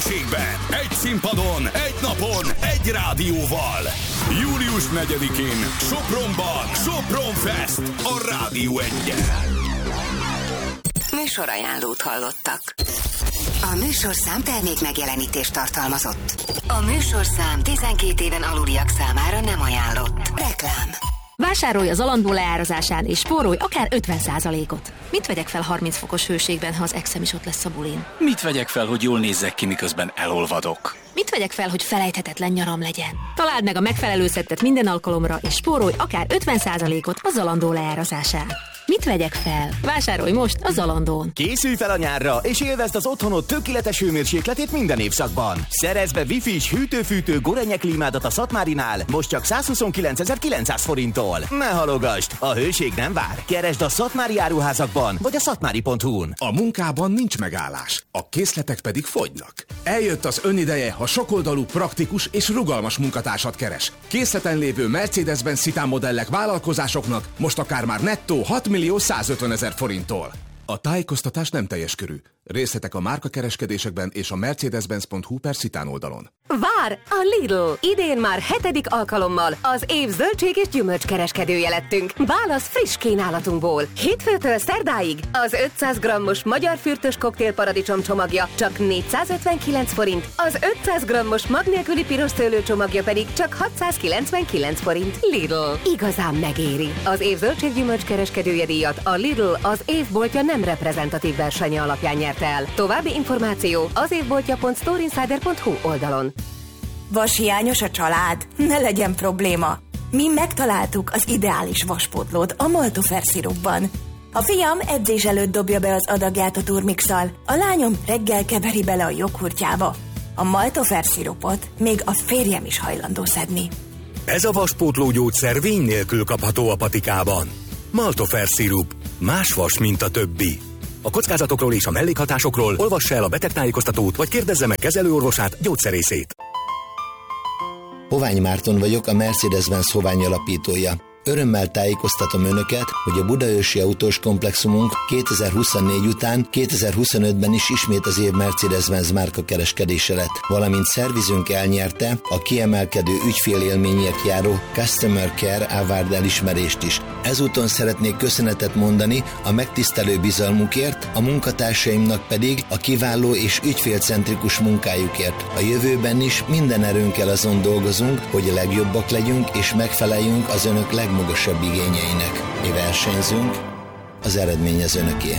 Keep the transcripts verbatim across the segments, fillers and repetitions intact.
helyiségben, egy színpadon, egy napon, egy rádióval. július negyedikén Sopronban Sopron Fest a Rádió Egyen. Műsorajánlót hallottak. A műsorszám termék megjelenítést tartalmazott. A műsorszám tizenkét éven aluliak számára nem ajánlott. Reklám. Vásárolj az Zalando leárazásán és spórolj akár ötven százalékot. Mit vegyek fel harminc fokos hőségben, ha az exem is ott lesz a bulin? Mit vegyek fel, hogy jól nézzek ki, miközben elolvadok? Mit vegyek fel, hogy felejthetetlen nyaram legyen? Találd meg a megfelelő szettet minden alkalomra, és spórolj akár ötven százalékot a Zalando leárazásán. Mit vegyek fel? Vásárolj most a Zalandón. Készülj fel a nyárra, és élvezd az otthonod tökéletes hőmérsékletét minden évszakban. Szerezd be Wi-Fi-s hűtő-fűtő Gorenje klímádat a Szatmárinál, most csak százhuszonkilencezer-kilencszáz forinttól. Ne halogasd, a hőség nem vár. Keresd a szatmári áruházakban, vagy a szatmári pont hu-n. A munkában nincs megállás, a készletek pedig fogynak. Eljött az önideje, ha sokoldalú, praktikus és rugalmas munkatársat keres. Készleten lévő Mercedes-Benz Citan modellek vállalkozásoknak most akár már nettó hat millió százötvenezer forinttól. A tájékoztatás nem teljes körű. Részletek a márkakereskedésekben és a mercedes-benz pont hu per Citan oldalon. Vár a Lidl! Idén már hetedik alkalommal az év zöldség és gyümölcs kereskedője lettünk. Válasz friss kínálatunkból. Hétfőtől szerdáig az ötszáz grammos magyar fürtös koktélparadicsom csomagja csak négyszázötvenkilenc forint, az ötszáz grammos mag nélküli piros szőlő csomagja pedig csak hatszázkilencvenkilenc forint. Lidl. Igazán megéri. Az év zöldség gyümölcs kereskedője díjat a Lidl az évboltja nem reprezentatív versenye alapján nyert el. További információ az évboltja pont storeinsider pont hu oldalon. Vashiányos a család? Ne legyen probléma. Mi megtaláltuk az ideális vaspótlót a Maltofer szirupban. A fiam edzés előtt dobja be az adagját a turmixal, a lányom reggel keveri bele a joghurtjába. A Maltofer szirupot még a férjem is hajlandó szedni. Ez a vaspótló gyógyszer vény nélkül kapható a patikában. Maltofer szirup. Más vas, mint a többi. A kockázatokról és a mellékhatásokról olvassa el a betegtájékoztatót, vagy kérdezze meg kezelőorvosát, gyógyszerészét. Hovány Márton vagyok, a Mercedes-Benz Hovány alapítója. Örömmel tájékoztatom Önöket, hogy a budaörsi autós komplexumunk kétezer-huszonnégy után kétezer-huszonötben is ismét az év Mercedes-Benz márka kereskedése lett, valamint szervizünk elnyerte a kiemelkedő ügyfélélményért járó Customer Care Award elismerést is. Ezúton szeretnék köszönetet mondani a megtisztelő bizalmukért, a munkatársaimnak pedig a kiváló és ügyfélcentrikus munkájukért. A jövőben is minden erőnkkel azon dolgozunk, hogy a legjobbak legyünk és megfeleljünk az Önök leg magasabb igényeinek. Mi versenyzünk, az eredmény az Önöké.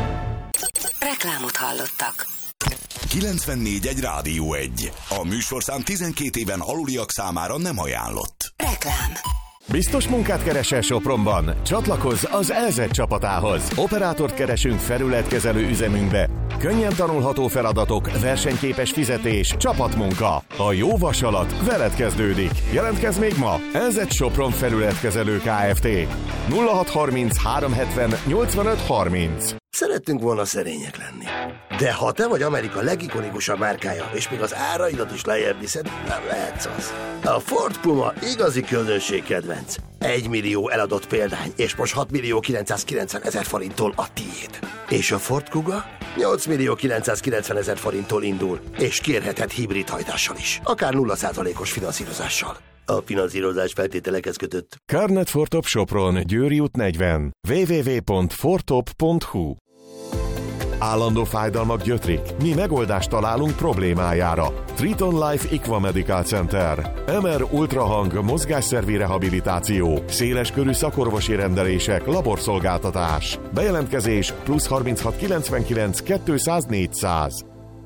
Reklámot hallottak. kilencvennégy egy Rádió egy. A műsorszám tizenkét éven aluliak számára nem ajánlott. Reklám. Biztos munkát keresel Sopronban? Csatlakozz az é zet csapatához. Operátort keresünk felületkezelő üzemünkbe. Könnyen tanulható feladatok, versenyképes fizetés, csapatmunka. A jó vas alatt veled kezdődik. Jelentkezz még ma! é zet Sopron felületkezelő Kft. nulla hat harminc három hetven nyolcvanöt harminc. Szerettünk volna szerények lenni. De ha te vagy Amerika legikonikusabb márkája, és még az áraidat is lejjebb viszed, nem lehetsz az. A Ford Puma igazi közönség kedvenc. Egy millió eladott példány, és most hat millió kilencszázkilencven ezer forinttól a tiéd. És a Ford Kuga nyolc millió kilencszázkilencven ezer forinttól indul, és kérheted hibrid hajtással is, akár nulla százalékos finanszírozással. A finanszírozás feltételekhez kötött. Carnet Fortop Sopron, Győri út negyven. double-u double-u double-u pont fortop pont hu. Állandó fájdalmak gyötrik? Mi megoldást találunk problémájára. Triton Life Equa Medical Center. em er ultrahang mozgásszervi rehabilitáció. Széleskörű szakorvosi rendelések, laborszolgáltatás. Bejelentkezés plusz harminchat kilencvenkilenc kétszáz négyszáz.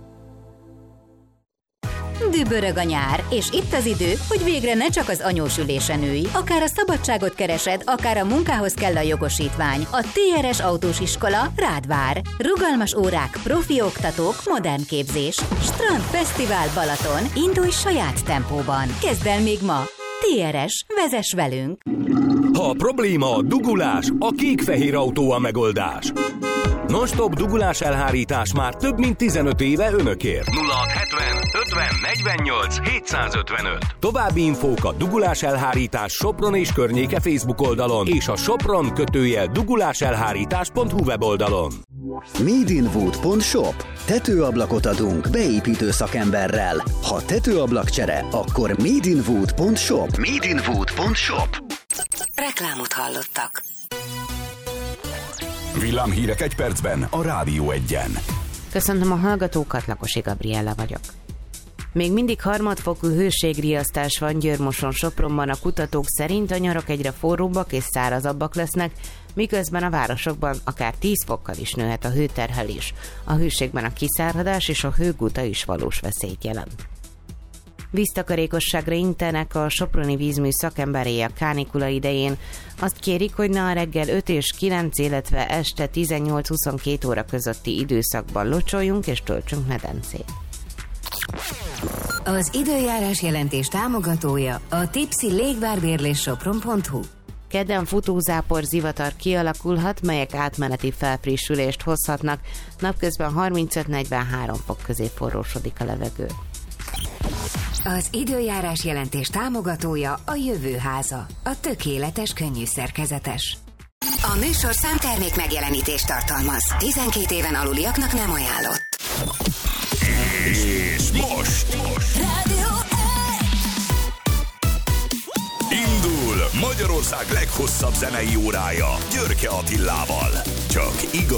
Dübörög a nyár, és itt az idő, hogy végre ne csak az anyós ülésen ülj. Akár a szabadságot keresed, akár a munkához kell a jogosítvány. A té er es Autós Iskola rád vár. Rugalmas órák, profi oktatók, modern képzés. Strand Fesztivál Balaton. Indulj saját tempóban. Kezd el még ma. té er es, vezess velünk! Ha a probléma a dugulás, a kék-fehér autó a megoldás. Non-stop dugulás elhárítás már több mint tizenöt éve Önökért. nulla hat hetven ötven negyvennyolc hétszázötvenöt. További infók a Dugulás Elhárítás Sopron és környéke Facebook oldalon és a Sopron kötőjel duguláselhárítás pont hu weboldalon. Madeinwood pont shop. Tetőablakot adunk beépítő szakemberrel. Ha tetőablakcsere, akkor Madeinwood pont shop. Madeinwood pont shop. Reklámot hallottak. Villámhírek egy percben a Rádió Egyen. Köszöntöm a hallgatókat, Lakosi Gabriella vagyok. Még mindig harmadfokú hőségriasztás van Győr-Moson-Sopronban, a kutatók szerint a nyarak egyre forróbbak és szárazabbak lesznek, miközben a városokban akár tíz fokkal is nőhet a hőterhelés. A hőségben a kiszáradás és a hőguta is valós veszélyt jelent. Víztakarékosságra intenek a soproni vízmű szakemberei a kánikula idején. Azt kérik, hogy ne a reggel öt és kilenc, illetve este tizennyolc-huszonkettő óra közötti időszakban locsoljunk és töltsünk medencét. Az időjárás jelentés támogatója a Tipsy légvárbérlés sopron pont hu. Kedden futózápor, zivatar kialakulhat, melyek átmeneti felfrissülést hozhatnak. Napközben harmincöt-negyvenhárom fok közé forrósodik a levegő. Az időjárás jelentés támogatója a Jövőháza, a tökéletes könnyű szerkezetes. A műsor számtermék megjelenítést tartalmaz. tizenkét éven aluliaknak nem ajánlott. És most, most. Rádió indul Magyarország leghosszabb zenei órája Györke Attilával. Csak igaz.